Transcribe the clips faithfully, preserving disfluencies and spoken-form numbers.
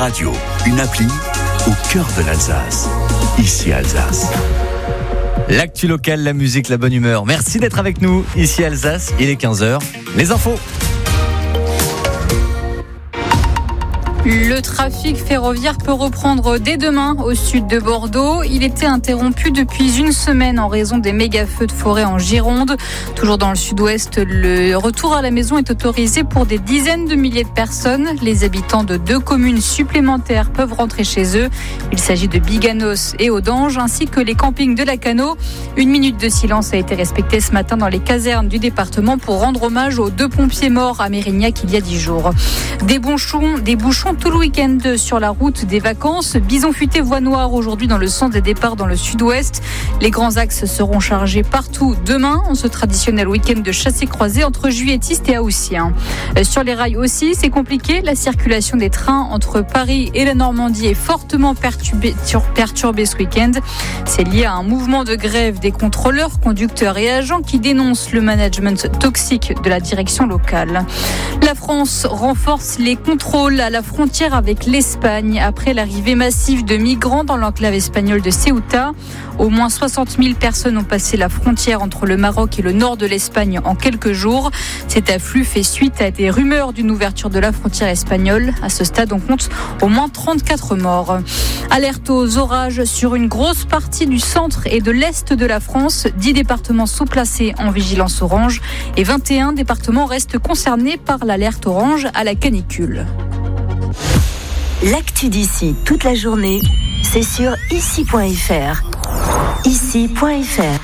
radio, une appli au cœur de l'Alsace. Ici Alsace. L'actu locale, la musique, la bonne humeur. Merci d'être avec nous. Ici Alsace, il est quinze heures. Les infos. Le trafic ferroviaire peut reprendre dès demain au sud de Bordeaux. Il était interrompu depuis une semaine en raison des méga-feux de forêt en Gironde. Toujours dans le sud-ouest, le retour à la maison est autorisé pour des dizaines de milliers de personnes. Les habitants de deux communes supplémentaires peuvent rentrer chez eux. Il s'agit de Biganos et Audange, ainsi que les campings de Lacanau. Une minute de silence a été respectée ce matin dans les casernes du département pour rendre hommage aux deux pompiers morts à Mérignac il y a dix jours. Des bouchons, des bouchons tout le week-end sur la route des vacances. Bison futé, voie noire aujourd'hui dans le sens des départs dans le sud-ouest. Les grands axes seront chargés partout demain en ce traditionnel week-end de chassé-croisé entre Juilletistes et Haussien. Sur les rails aussi, c'est compliqué. La circulation des trains entre Paris et la Normandie est fortement perturbée, perturbée ce week-end. C'est lié à un mouvement de grève des contrôleurs, conducteurs et agents qui dénoncent le management toxique de la direction locale. La France renforce les contrôles à la frontière avec l'Espagne après l'arrivée massive de migrants dans l'enclave espagnole de Ceuta. Au moins soixante mille personnes ont passé la frontière entre le Maroc et le nord de l'Espagne en quelques jours. Cet afflux fait suite à des rumeurs d'une ouverture de la frontière espagnole. À ce stade, on compte au moins trente-quatre morts. Alerte aux orages sur une grosse partie du centre et de l'est de la France. dix départements sont placés en vigilance orange et vingt et un départements restent concernés par l'alerte orange à la canicule. L'actu d'ici toute la journée, c'est sur ici point f r. ici point f r.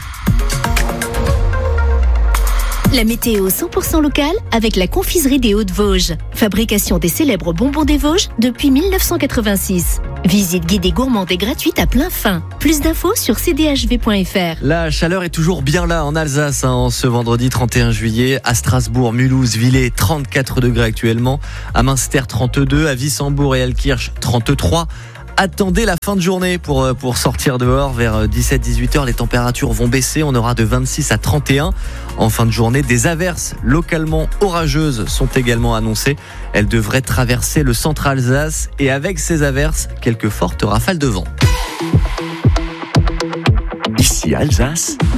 La météo cent pour cent locale avec la confiserie des Hauts-de-Vosges. Fabrication des célèbres bonbons des Vosges depuis mille neuf cent quatre-vingt-six. Visite guidée gourmande et gratuite à plein fin. Plus d'infos sur c d h v point f r. La chaleur est toujours bien là en Alsace, hein, en ce vendredi trente et un juillet. À Strasbourg, Mulhouse, Villers, trente-quatre degrés actuellement. À Münster, trente-deux. À Wissembourg et Altkirch, trente-trois. Attendez la fin de journée pour, pour sortir dehors. Vers dix-sept à dix-huit heures, les températures vont baisser. On aura de vingt-six à trente et un. En fin de journée, des averses localement orageuses sont également annoncées. Elles devraient traverser le centre Alsace et avec ces averses, quelques fortes rafales de vent. Ici Alsace,